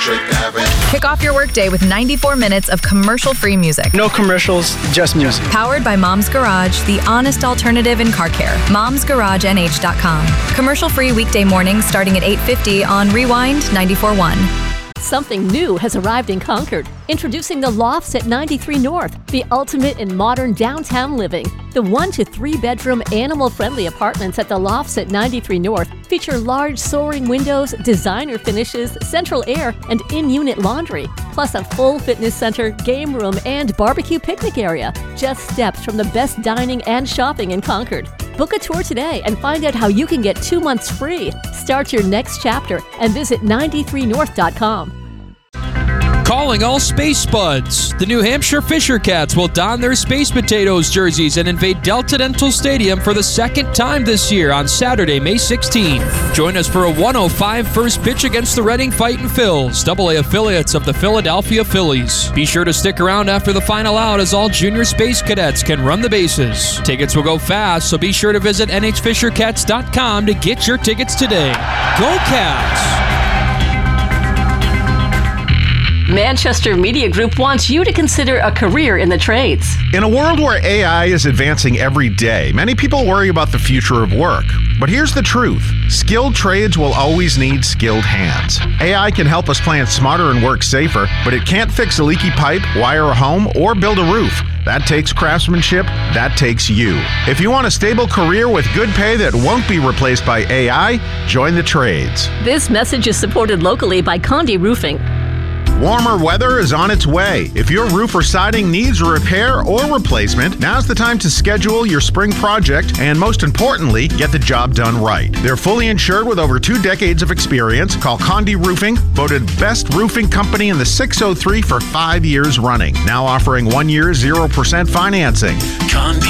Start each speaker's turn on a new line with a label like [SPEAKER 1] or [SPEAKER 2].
[SPEAKER 1] Kick off your workday with 94 minutes of commercial-free music.
[SPEAKER 2] No commercials, just music.
[SPEAKER 1] Powered by Mom's Garage, the honest alternative in car care. Mom'sGarageNH.com. Commercial-free weekday mornings starting at 8:50 on Rewind 94.1.
[SPEAKER 3] Something new has arrived in Concord. Introducing the Lofts at 93 North, the ultimate in modern downtown living. The 1 to 3 bedroom animal-friendly apartments at the Lofts at 93 North feature large soaring windows, designer finishes, central air, and in-unit laundry, plus a full fitness center, game room, and barbecue picnic area. Just steps from the best dining and shopping in Concord. Book a tour today and find out how you can get 2 months free. Start your next chapter and visit 93north.com.
[SPEAKER 4] Calling all Space Buds. The New Hampshire Fisher Cats will don their Space Potatoes jerseys and invade Delta Dental Stadium for the second time this year on Saturday, May 16th. Join us for a 105 first pitch against the Reading Fightin' Phils, AA affiliates of the Philadelphia Phillies. Be sure to stick around after the final out as all junior Space Cadets can run the bases. Tickets will go fast, so be sure to visit nhfishercats.com to get your tickets today. Go Cats!
[SPEAKER 3] Manchester Media Group wants you to consider a career in the trades.
[SPEAKER 5] In a world where AI is advancing every day, many people worry about the future of work. But here's the truth. Skilled trades will always need skilled hands. AI can help us plan smarter and work safer, but it can't fix a leaky pipe, wire a home, or build a roof. That takes craftsmanship. That takes you. If you want a stable career with good pay that won't be replaced by AI, join the trades.
[SPEAKER 3] This message is supported locally by Condi Roofing.
[SPEAKER 5] Warmer weather is on its way. If your roof or siding needs a repair or replacement, now's the time to schedule your spring project and, most importantly, get the job done right. They're fully insured with over 2 decades of experience. Call Condi Roofing, voted best roofing company in the 603 for 5 years running. Now offering 1 year 0% financing. Condi.